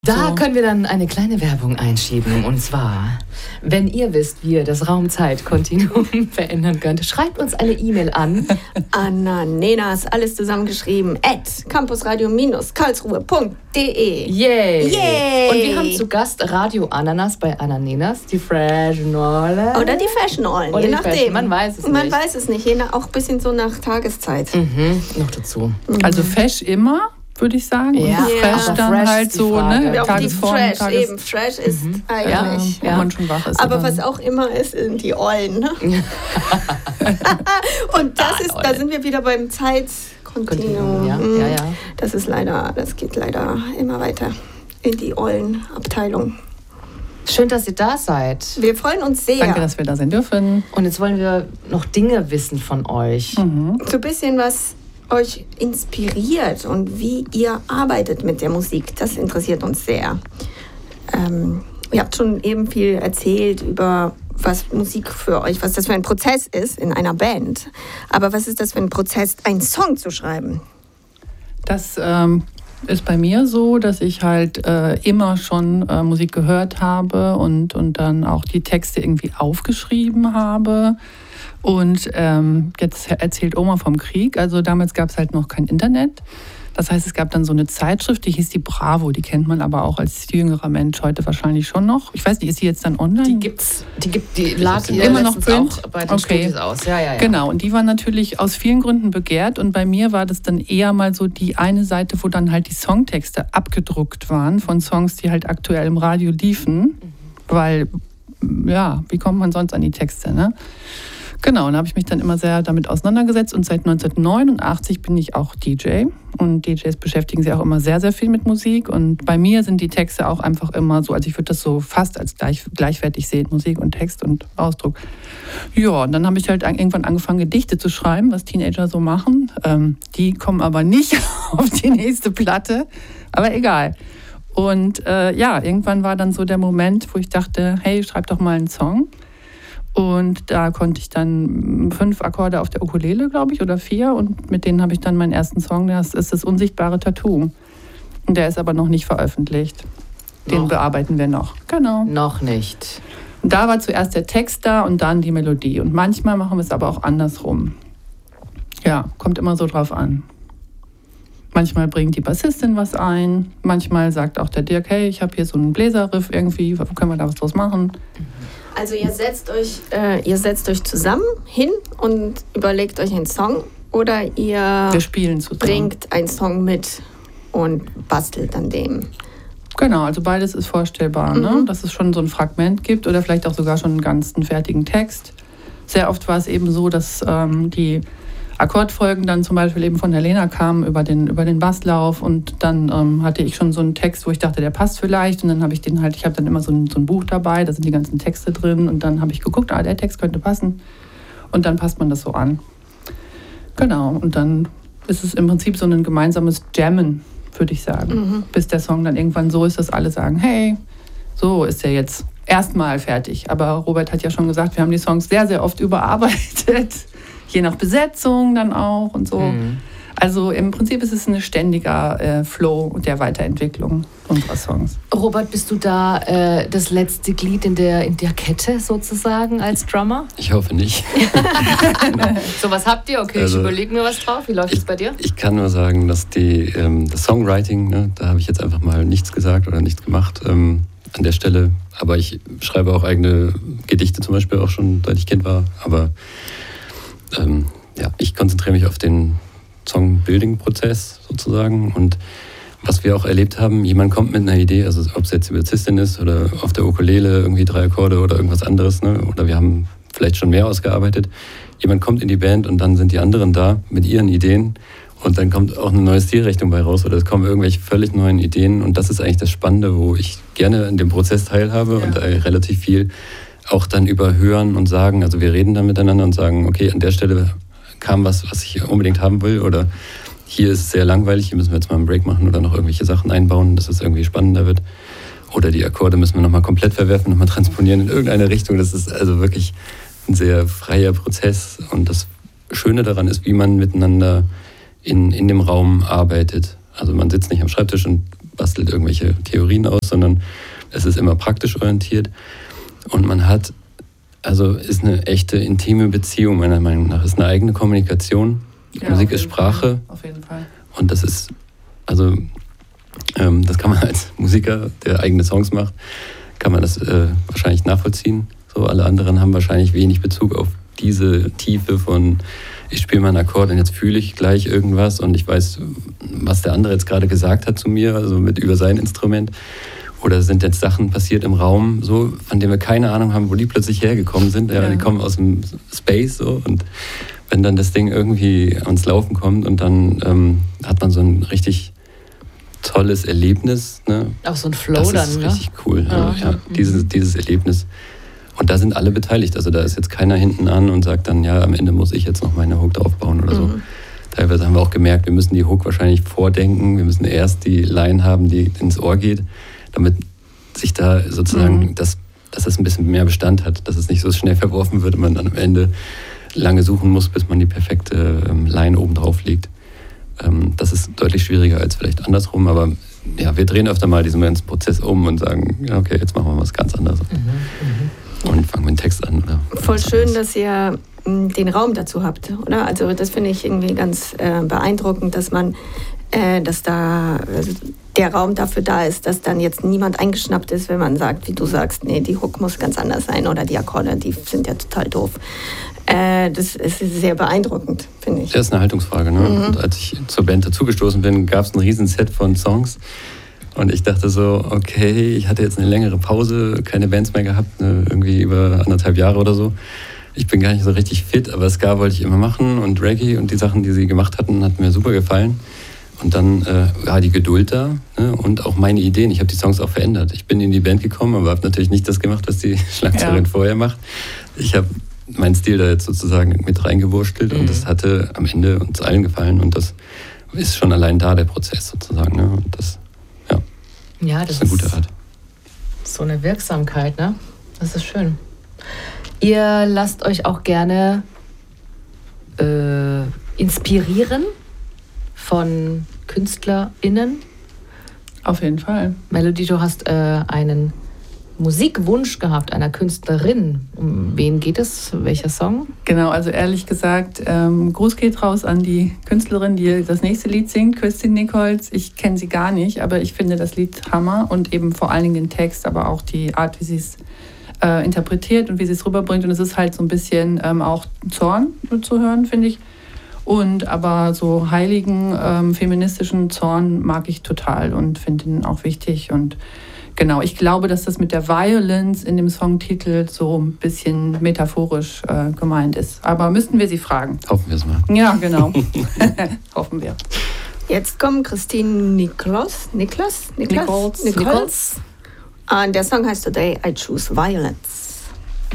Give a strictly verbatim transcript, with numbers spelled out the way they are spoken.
Da so. können wir dann eine kleine Werbung einschieben. Und zwar, wenn ihr wisst, wie ihr das Raum-Zeit-Kontinuum verändern könnt, schreibt uns eine E-Mail an. Ananenas, alles zusammengeschrieben, at campusradio Karlsruhe punkt de. Yay! Yay! Und wir haben zu Gast Radio Ananas bei Ananenas, die Fashionole. Oder die Fashion-Ollen, je die nachdem. Fashion, man weiß es Man nicht. weiß es nicht, je nach, auch ein bisschen so nach Tageszeit. Mhm, noch dazu. Also Fesch immer, würde ich sagen. Ja, und fresh aber dann fresh halt ist die so, Frage. ne? Ja, auch die Tagesform, Fresh, Tages- eben. Fresh ist Mhm. eigentlich. Ja, wenn man schon wach ist. Aber oder? was auch immer ist, sind die Ollen. Ne? Und das ist, da sind wir wieder beim Zeitkontinuum. Ja, Mhm. ja, ja. Das ist leider, das geht leider immer weiter in die Ollen-Abteilung. Schön, dass ihr da seid. Wir freuen uns sehr. Danke, dass wir da sein dürfen. Und jetzt wollen wir noch Dinge wissen von euch. Mhm. So ein bisschen, was euch inspiriert und wie ihr arbeitet mit der Musik. Das interessiert uns sehr. Ähm, ihr habt schon eben viel erzählt über, was Musik für euch, was das für ein Prozess ist in einer Band. Aber was ist das für ein Prozess, einen Song zu schreiben? Das ähm, ist bei mir so, dass ich halt äh, immer schon äh, Musik gehört habe und, und dann auch die Texte irgendwie aufgeschrieben habe. Und ähm, jetzt erzählt Oma vom Krieg. Also damals gab es halt noch kein Internet. Das heißt, es gab dann so eine Zeitschrift, die hieß die Bravo. Die kennt man aber auch als jüngerer Mensch heute wahrscheinlich schon noch. Ich weiß nicht, ist die jetzt dann online? Die gibt's, die gibt, die lag hier immer noch letztens Print? auch bei den Okay. Studios aus. Ja, ja, ja. Genau, und die war natürlich aus vielen Gründen begehrt. Und bei mir war das dann eher mal so die eine Seite, wo dann halt die Songtexte abgedruckt waren von Songs, die halt aktuell im Radio liefen. Mhm. Weil, ja, wie kommt man sonst an die Texte, ne? Genau, und da habe ich mich dann immer sehr damit auseinandergesetzt und seit neunzehnhundertneunundachtzig bin ich auch D J und D Js beschäftigen sich auch immer sehr, sehr viel mit Musik und bei mir sind die Texte auch einfach immer so, also ich würde das so fast als gleich, gleichwertig sehen, Musik und Text und Ausdruck. Ja, und dann habe ich halt irgendwann angefangen, Gedichte zu schreiben, was Teenager so machen. Ähm, die kommen aber nicht auf die nächste Platte, aber egal. Und äh, ja, irgendwann war dann so der Moment, wo ich dachte, hey, schreib doch mal einen Song. Und da konnte ich dann fünf Akkorde auf der Ukulele, glaube ich, oder vier. Und mit denen habe ich dann meinen ersten Song, das ist das unsichtbare Tattoo. Und der ist aber noch nicht veröffentlicht. Den Noch. bearbeiten wir noch. Genau. Noch nicht. Und da war zuerst der Text da und dann die Melodie. Und manchmal machen wir es aber auch andersrum. Ja, kommt immer so drauf an. Manchmal bringt die Bassistin was ein. Manchmal sagt auch der Dirk, hey, ich habe hier so einen Bläserriff irgendwie, können wir da was draus machen? Also ihr setzt euch, äh, ihr setzt euch zusammen hin und überlegt euch einen Song oder ihr Wir spielen zusammen. bringt einen Song mit und bastelt an dem. Genau, also beides ist vorstellbar, Mhm. ne? Dass es schon so ein Fragment gibt oder vielleicht auch sogar schon einen ganzen fertigen Text. Sehr oft war es eben so, dass ähm, die Akkordfolgen dann zum Beispiel eben von der Lena kamen über den, über den Basslauf und dann ähm, hatte ich schon so einen Text, wo ich dachte, der passt vielleicht und dann habe ich den halt, ich habe dann immer so ein, so ein Buch dabei, da sind die ganzen Texte drin und dann habe ich geguckt, ah, der Text könnte passen und dann passt man das so an. Genau, und dann ist es im Prinzip so ein gemeinsames Jammen, würde ich sagen, Mhm. bis der Song dann irgendwann so ist, dass alle sagen, hey, so ist der jetzt erstmal fertig. Aber Robert hat ja schon gesagt, wir haben die Songs sehr, sehr oft überarbeitet. Je nach Besetzung dann auch und so. Mhm. Also im Prinzip ist es ein ständiger äh, Flow der Weiterentwicklung unserer Songs. Robert, bist du da äh, das letzte Glied in der, in der Kette sozusagen als Drummer? Ich hoffe nicht. So, was habt ihr? Okay, Also, ich überlege mir was drauf. Wie läuft es bei dir? Ich kann nur sagen, dass die, ähm, das Songwriting, ne, da habe ich jetzt einfach mal nichts gesagt oder nichts gemacht ähm, an der Stelle. Aber ich schreibe auch eigene Gedichte zum Beispiel auch schon, seit ich Kind war. Aber ähm, ja, ich konzentriere mich auf den Song-Building-Prozess sozusagen. Und was wir auch erlebt haben, jemand kommt mit einer Idee, also ob es jetzt die Bassistin ist oder auf der Ukulele irgendwie drei Akkorde oder irgendwas anderes, ne, oder wir haben vielleicht schon mehr ausgearbeitet. Jemand kommt in die Band und dann sind die anderen da mit ihren Ideen und dann kommt auch eine neue Stilrichtung bei raus oder es kommen irgendwelche völlig neuen Ideen und das ist eigentlich das Spannende, wo ich gerne in dem Prozess teilhabe Ja. und äh, relativ viel auch dann überhören und sagen, also wir reden dann miteinander und sagen, okay, an der Stelle kam was, was ich unbedingt haben will oder hier ist es sehr langweilig, hier müssen wir jetzt mal einen Break machen oder noch irgendwelche Sachen einbauen, dass es irgendwie spannender wird. Oder die Akkorde müssen wir nochmal komplett verwerfen, nochmal transponieren in irgendeine Richtung. Das ist also wirklich ein sehr freier Prozess und das Schöne daran ist, wie man miteinander in, in dem Raum arbeitet. Also man sitzt nicht am Schreibtisch und bastelt irgendwelche Theorien aus, sondern es ist immer praktisch orientiert. Und man hat, also ist eine echte intime Beziehung meiner Meinung nach. Es ist eine eigene Kommunikation. Ja, Musik ist Sprache. Fall. Auf jeden Fall. Und das ist, also ähm, das kann man als Musiker, der eigene Songs macht, kann man das äh, wahrscheinlich nachvollziehen. So, alle anderen haben wahrscheinlich wenig Bezug auf diese Tiefe von, ich spiele mal einen Akkord und jetzt fühle ich gleich irgendwas und ich weiß, was der andere jetzt gerade gesagt hat zu mir, also mit über sein Instrument. Oder sind jetzt Sachen passiert im Raum, so, von denen wir keine Ahnung haben, wo die plötzlich hergekommen sind. Ja, ja. Die kommen aus dem Space so, und wenn dann das Ding irgendwie ans Laufen kommt und dann ähm, hat man so ein richtig tolles Erlebnis. Ne? Auch so ein Flow das dann, ist ne? richtig cool. Ja. Ja, ja, dieses, dieses Erlebnis. Und da sind alle beteiligt. Also da ist jetzt keiner hinten an und sagt dann, ja, am Ende muss ich jetzt noch meine Hook draufbauen oder so. Mhm. Teilweise haben wir auch gemerkt, wir müssen die Hook wahrscheinlich vordenken. Wir müssen erst die Line haben, die ins Ohr geht, damit sich da sozusagen, mhm. das, dass es ein bisschen mehr Bestand hat, dass es nicht so schnell verworfen wird und man dann am Ende lange suchen muss, bis man die perfekte ähm, Line oben drauf legt. Ähm, das ist deutlich schwieriger als vielleicht andersrum, aber ja, wir drehen öfter mal diesen ganzen Prozess um und sagen, ja, okay, jetzt machen wir was ganz anderes. Mhm. Mhm. Und fangen mit dem Text an. Oder voll schön, anderes. Dass ihr mh, den Raum dazu habt, oder? Also das finde ich irgendwie ganz äh, beeindruckend, dass man, äh, dass da also der Raum dafür da ist, dass dann jetzt niemand eingeschnappt ist, wenn man sagt, wie du sagst, nee, die Hook muss ganz anders sein oder die Akkorde, die sind ja total doof. Äh, das ist sehr beeindruckend, finde ich. Das ist eine Haltungsfrage. Ne? Mhm. Und als ich zur Band dazugestoßen bin, gab es ein riesen Set von Songs. Und ich dachte so, okay, ich hatte jetzt eine längere Pause, keine Bands mehr gehabt, ne, irgendwie über anderthalb Jahre oder so. Ich bin gar nicht so richtig fit, aber Ska wollte ich immer machen und Reggae und die Sachen, die sie gemacht hatten, hat mir super gefallen. Und dann äh, war die Geduld da, ne, und auch meine Ideen. Ich habe die Songs auch verändert. Ich bin in die Band gekommen, aber habe natürlich nicht das gemacht, was die Schlagzeugerin ja. vorher macht. Ich habe meinen Stil da jetzt sozusagen mit reingewurstelt, mhm. und das hatte am Ende uns allen gefallen und das ist schon allein da der Prozess sozusagen. Ne? Und das, ja, ja, das, das ist eine gute Art. So eine Wirksamkeit, ne? Das ist schön. Ihr lasst euch auch gerne äh, inspirieren von KünstlerInnen? Auf jeden Fall. Melody, du hast äh, einen Musikwunsch gehabt, einer Künstlerin. Um wen geht es? Welcher Song? Genau, also ehrlich gesagt, ähm, Gruß geht raus an die Künstlerin, die das nächste Lied singt, Kirstin Nichols. Ich kenne sie gar nicht, aber ich finde das Lied Hammer und eben vor allen Dingen den Text, aber auch die Art, wie sie es äh, interpretiert und wie sie es rüberbringt. Und es ist halt so ein bisschen ähm, auch Zorn zu hören, finde ich. Und aber so heiligen, ähm, feministischen Zorn mag ich total und finde ihn auch wichtig. Und genau, ich glaube, dass das mit der Violence in dem Songtitel so ein bisschen metaphorisch äh, gemeint ist. Aber müssten wir sie fragen. Hoffen wir es mal. Ja, genau. Hoffen wir. Jetzt kommt Christine Nichols. Niklas? Niklas? Nichols. Nichols. Und der Song heißt Today I Choose Violence.